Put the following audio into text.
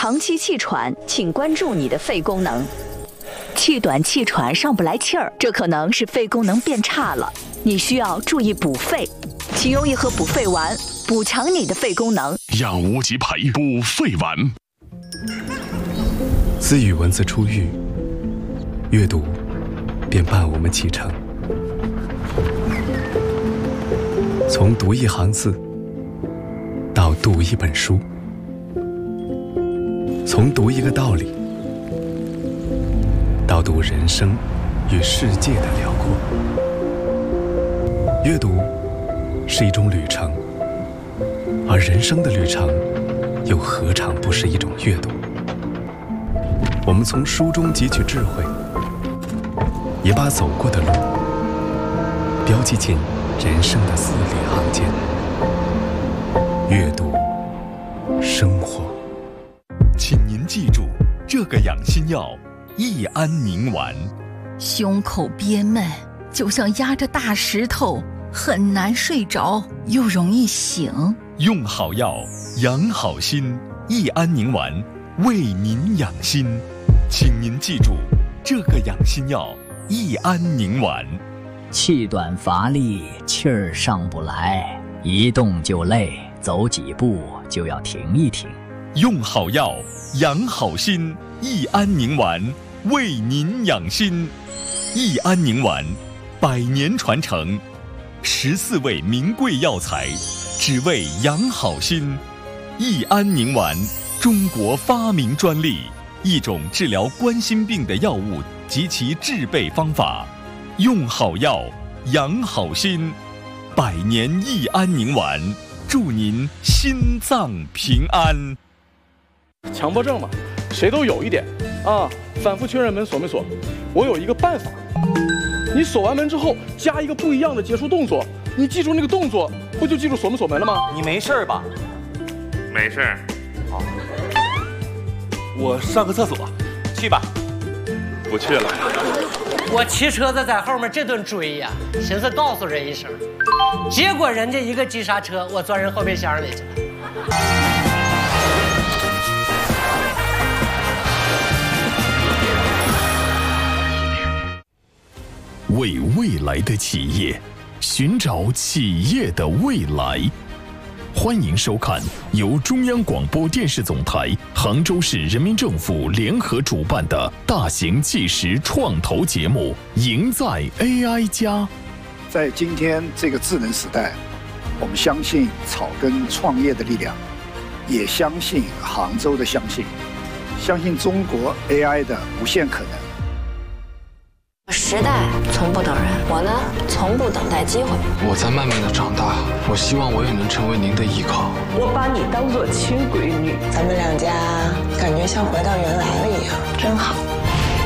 长期气喘，请关注你的肺功能。气短气喘上不来气儿，这可能是肺功能变差了，你需要注意补肺。请用一盒补肺丸，补强你的肺功能。 让无极培补肺丸。 自与文字初遇，阅读便伴我们启程。从读一行字到读一本书，从读一个道理到读人生与世界的辽阔。阅读是一种旅程，而人生的旅程又何尝不是一种阅读？我们从书中汲取智慧，也把走过的路标记进人生的字里行间。阅读生活， 请您记住这个养心药益安宁丸。 胸口憋闷，就像压着大石头，很难睡着，又容易醒。 用好药，养好心，益安宁丸为您养心。请您记住这个养心药益安宁丸。 气短乏力，气儿上不来，一动就累，走几步就要停一停。 用好药，养好心，益安宁丸为您养心。益安宁丸100年传承，14味名贵药材，只为养好心。益安宁丸，中国发明专利，一种治疗冠心病的药物及其制备方法。用好药，养好心，100年益安宁丸，祝您心脏平安。 强迫症嘛，谁都有一点啊。反复确认门锁没锁，我有一个办法，你锁完门之后加一个不一样的结束动作，你记住那个动作，不就记住锁没锁门了吗？ 你没事吧？ 没事。 好， 我上个厕所， 去吧。 不去了。 我骑车子在后面这顿追呀，寻思告诉人一声，结果人家一个急刹车，我钻人后备箱里去了。 为未来的企业，寻找企业的未来。欢迎收看由中央广播电视总台、杭州市人民政府联合主办的大型纪实创投节目《赢在 AI 家》。 在今天这个智能时代，我们相信草根创业的力量，也相信杭州的相信中国 AI 的无限可能。 时代从不等人，我呢，从不等待机会。 我在慢慢的长大，我希望我也能成为您的依靠。 我把你当作亲闺女， 咱们两家感觉像回到原来了一样，真好。